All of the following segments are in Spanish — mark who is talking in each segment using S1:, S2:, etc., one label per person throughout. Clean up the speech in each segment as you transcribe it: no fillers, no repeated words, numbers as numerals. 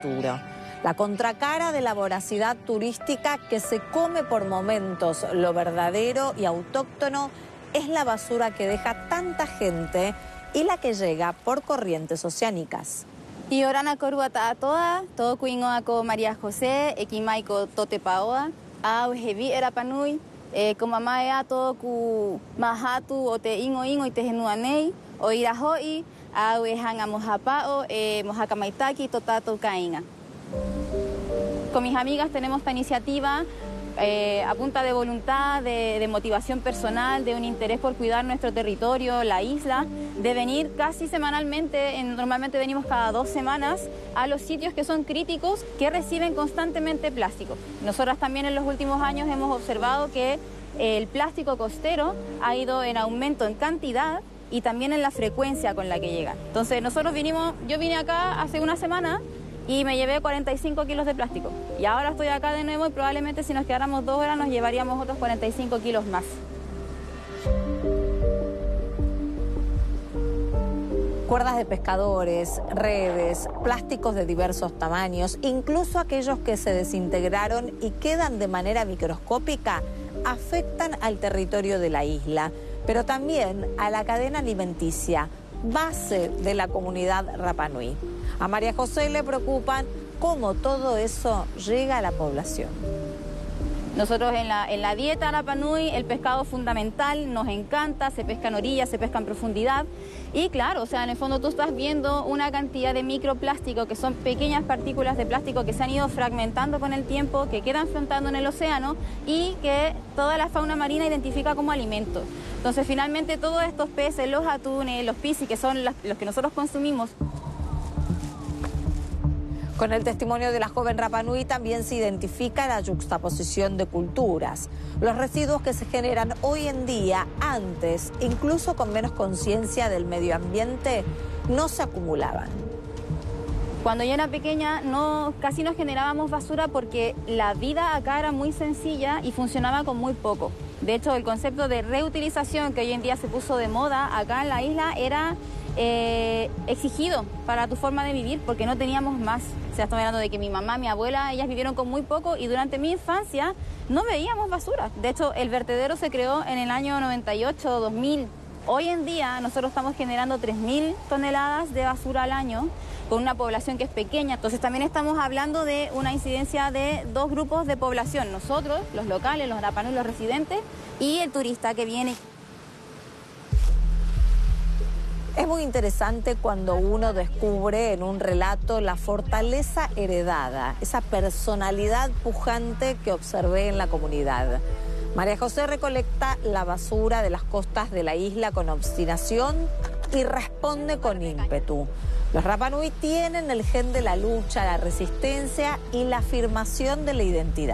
S1: La contracara de la voracidad turística que se come por momentos lo verdadero y autóctono es la basura que deja tanta gente y la que llega por corrientes oceánicas.
S2: Y orana coruata toda, todo cuingoaco María José, equimaico totepaoa, aujevi era panui, como mamá todo cu mahatu o te ingo y te genuanei, o irahoi, auejan a mojapao, mojacamaitaki, totato cainga. Con mis amigas tenemos esta iniciativa a punta de voluntad, de motivación personal, de un interés por cuidar nuestro territorio, la isla, de venir casi semanalmente, normalmente venimos cada 2 semanas, a los sitios que son críticos, que reciben constantemente plástico. Nosotras también en los últimos años hemos observado que el plástico costero ha ido en aumento en cantidad y también en la frecuencia con la que llega. Entonces yo vine acá hace una semana y me llevé 45 kilos de plástico. Y ahora estoy acá de nuevo y probablemente si nos quedáramos 2 horas nos llevaríamos otros 45 kilos más.
S1: Cuerdas de pescadores, redes, plásticos de diversos tamaños, incluso aquellos que se desintegraron y quedan de manera microscópica, afectan al territorio de la isla, pero también a la cadena alimenticia, base de la comunidad Rapa Nui. A María José le preocupan cómo todo eso llega a la población.
S2: Nosotros en la dieta Rapa Nui el pescado es fundamental, nos encanta, se pesca en orillas, se pesca en profundidad y claro, o sea, en el fondo tú estás viendo una cantidad de microplástico que son pequeñas partículas de plástico que se han ido fragmentando con el tiempo, que quedan flotando en el océano y que toda la fauna marina identifica como alimento. Entonces finalmente todos estos peces, los atunes, los piscis, que son los que nosotros consumimos.
S1: Con el testimonio de la joven Rapa Nui también se identifica la yuxtaposición de culturas. Los residuos que se generan hoy en día, antes, incluso con menos conciencia del medio ambiente, no se acumulaban.
S2: Cuando yo era pequeña casi no generábamos basura porque la vida acá era muy sencilla y funcionaba con muy poco. De hecho, el concepto de reutilización que hoy en día se puso de moda acá en la isla era exigido para tu forma de vivir porque no teníamos más. O sea, estamos hablando de que mi mamá, mi abuela, ellas vivieron con muy poco y durante mi infancia no veíamos basura. De hecho, el vertedero se creó en el año 98, 2000. Hoy en día nosotros estamos generando 3.000 toneladas de basura al año con una población que es pequeña. Entonces también estamos hablando de una incidencia de 2 grupos de población. Nosotros, los locales, los Rapa Nui, los residentes y el turista que viene.
S1: Es muy interesante cuando uno descubre en un relato la fortaleza heredada, esa personalidad pujante que observé en la comunidad. María José recolecta la basura de las costas de la isla con obstinación y responde con ímpetu. Los Rapa Nui tienen el gen de la lucha, la resistencia y la afirmación de la identidad.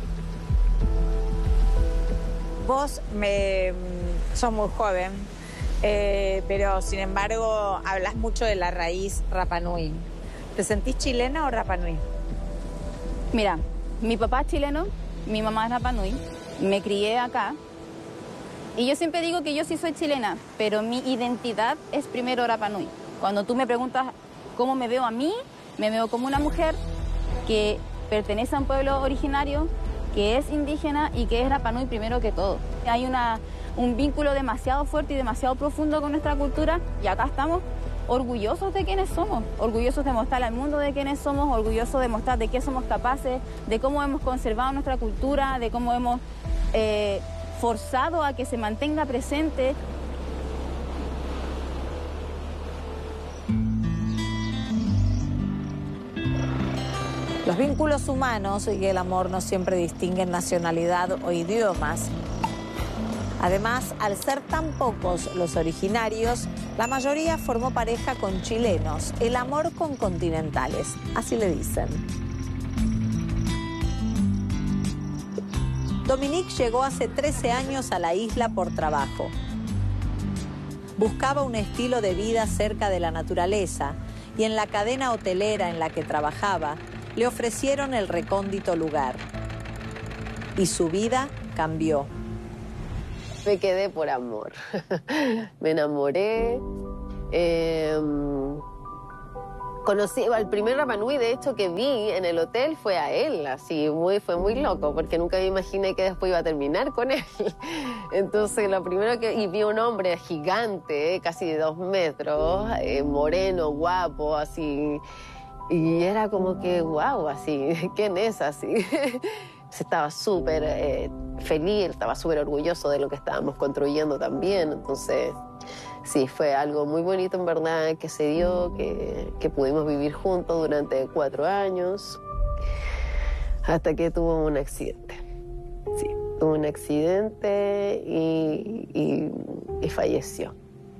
S3: Vos sos muy joven. Pero sin embargo hablas mucho de la raíz Rapa Nui. ¿Te sentís chilena o Rapa Nui?
S2: Mira, mi papá es chileno, mi mamá es Rapa Nui, me crié acá y yo siempre digo que yo sí soy chilena, pero mi identidad es primero Rapa Nui. Cuando tú me preguntas cómo me veo a mí, me veo como una mujer que pertenece a un pueblo originario, que es indígena y que es Rapa Nui primero que todo. Hay un vínculo demasiado fuerte y demasiado profundo con nuestra cultura y acá estamos orgullosos de quiénes somos, orgullosos de mostrar al mundo de quiénes somos, orgullosos de mostrar de qué somos capaces, de cómo hemos conservado nuestra cultura, de cómo hemos forzado a que se mantenga presente.
S1: Los vínculos humanos y el amor no siempre distinguen nacionalidad o idiomas. Además, al ser tan pocos los originarios, la mayoría formó pareja con chilenos, el amor con continentales, así le dicen. Dominique llegó hace 13 años a la isla por trabajo. Buscaba un estilo de vida cerca de la naturaleza y en la cadena hotelera en la que trabajaba le ofrecieron el recóndito lugar. Y su vida cambió.
S4: Me quedé por amor. Me enamoré. Conocí al primer Rapa Nui, de hecho, que vi en el hotel fue a él, así, fue muy loco, porque nunca me imaginé que después iba a terminar con él. Entonces, lo primero y vi un hombre gigante, casi de 2 metros, moreno, guapo, así, y era como que, wow, así, ¿quién es así? Estaba súper feliz, estaba súper orgulloso de lo que estábamos construyendo también, entonces... Sí, fue algo muy bonito en verdad que se dio, que pudimos vivir juntos durante 4 años, hasta que tuvo un accidente. Sí, tuvo un accidente y falleció.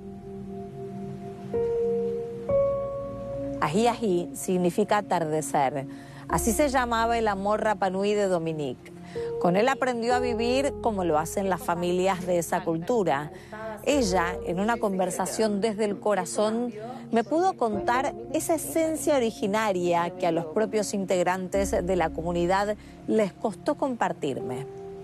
S1: Ají ají significa atardecer. Así se llamaba el amor Rapa Nui de Dominique. Con él aprendió a vivir como lo hacen las familias de esa cultura. Ella, en una conversación desde el corazón, me pudo contar esa esencia originaria que a los propios integrantes de la comunidad les costó compartirme.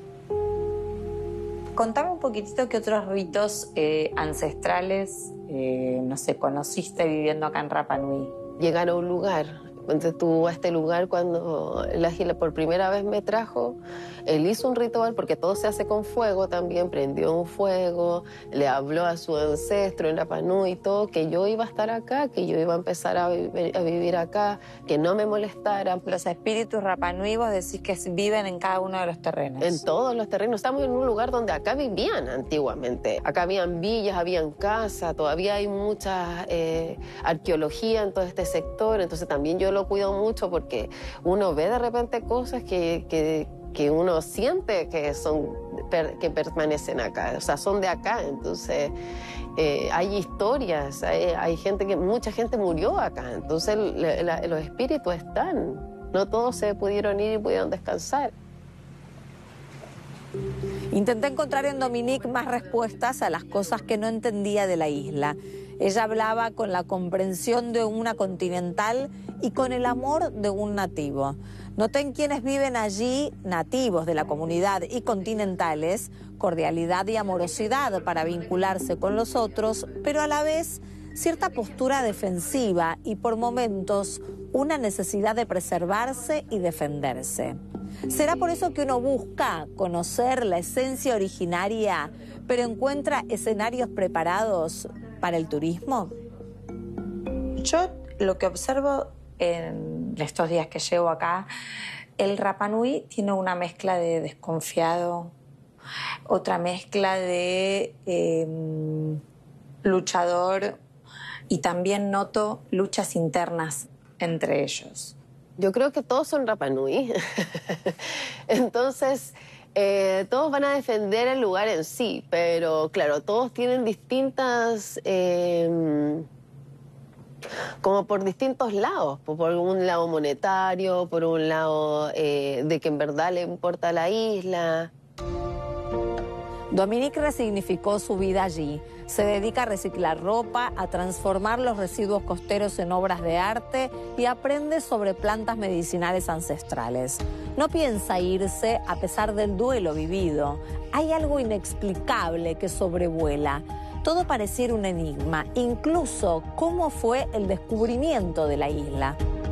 S3: Contame un poquitito qué otros ritos ancestrales, no sé, conociste viviendo acá en Rapa Nui.
S4: Llegar a un lugar. Entonces tú a este lugar, cuando el águila por primera vez me trajo, él hizo un ritual, porque todo se hace con fuego también, prendió un fuego, le habló a su ancestro en Rapa Nui y todo, que yo iba a estar acá, que yo iba a empezar a vivir acá, que no me molestaran.
S3: Los espíritus Rapa Nui, vos decís que viven en cada uno de los terrenos.
S4: En todos los terrenos. Estamos en un lugar donde acá vivían antiguamente. Acá habían villas, habían casas, todavía hay mucha arqueología en todo este sector, entonces también yo lo cuido mucho porque uno ve de repente cosas que uno siente que permanecen acá, o sea, son de acá, entonces hay historias, hay gente mucha gente murió acá, entonces los espíritus están, no todos se pudieron ir y pudieron descansar.
S1: Intenté encontrar en Dominique más respuestas a las cosas que no entendía de la isla. Ella hablaba con la comprensión de una continental y con el amor de un nativo. Noté en quienes viven allí, nativos de la comunidad y continentales, cordialidad y amorosidad para vincularse con los otros, pero a la vez cierta postura defensiva y por momentos una necesidad de preservarse y defenderse. ¿Será por eso que uno busca conocer la esencia originaria, pero encuentra escenarios preparados para el turismo?
S3: Yo lo que observo en estos días que llevo acá, el Rapa Nui tiene una mezcla de desconfiado, otra mezcla de luchador, y también noto luchas internas entre ellos.
S4: Yo creo que todos son Rapa Nui. Entonces, todos van a defender el lugar en sí, pero claro, todos tienen distintas... como por distintos lados, por un lado monetario, por un lado de que en verdad le importa la isla.
S1: Dominique resignificó su vida allí. Se dedica a reciclar ropa, a transformar los residuos costeros en obras de arte y aprende sobre plantas medicinales ancestrales. No piensa irse a pesar del duelo vivido. Hay algo inexplicable que sobrevuela. Todo pareciera un enigma, incluso cómo fue el descubrimiento de la isla.